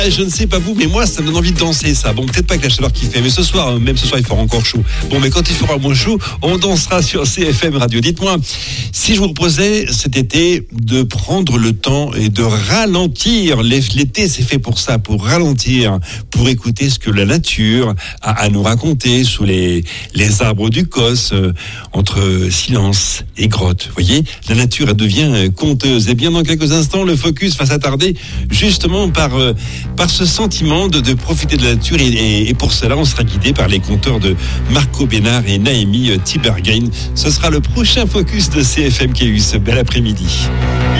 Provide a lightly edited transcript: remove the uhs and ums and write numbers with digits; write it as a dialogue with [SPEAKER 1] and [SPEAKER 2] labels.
[SPEAKER 1] Je ne sais pas vous, mais moi, ça me donne envie de danser, ça. Bon, peut-être pas avec la chaleur qu'il fait, mais ce soir, même ce soir, il fera encore chaud. Bon, mais quand il fera moins chaud, on dansera sur CFM Radio. Dites-moi, si je vous proposais cet été de prendre le temps et de ralentir, l'été, c'est fait pour ça, pour ralentir, pour écouter ce que la nature a à nous raconter sous les arbres du Causse, entre silence et grotte. Vous voyez, la nature, elle devient conteuse. Et bien, dans quelques instants, le focus va s'attarder justement par ce sentiment de profiter de la nature et pour cela on sera guidé par les conteurs de Marco Bénard et Naomi Tibergain. Ce sera le prochain focus de CFM qui a eu ce bel après-midi.